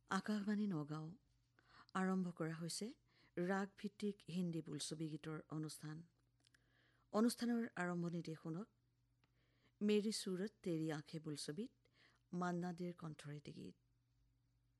আকাশবাণী নগাঁও আৰম্ভ কৰা হৈছে ৰাগভিত্তিক হিন্দী বোলছবি গীতৰ অনুষ্ঠান। অনুষ্ঠানৰ আৰম্ভণিতে শুনক মেৰী চুৰত তেৰী আঁখে বোলছবিত মান্না দেৰ কণ্ঠৰে গীত।